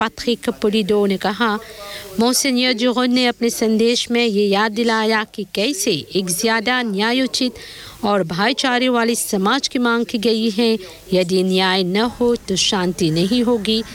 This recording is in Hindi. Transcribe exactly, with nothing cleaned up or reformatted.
पैट्रिक पुलिडो ने कहा, मोंसेनियर जुरोन ने अपने संदेश में ये याद दिलाया कि कैसे एक ज़्यादा न्यायोचित और भाईचारे वाले समाज की मांग की गई है। यदि न्याय न हो तो शांति नहीं होगी।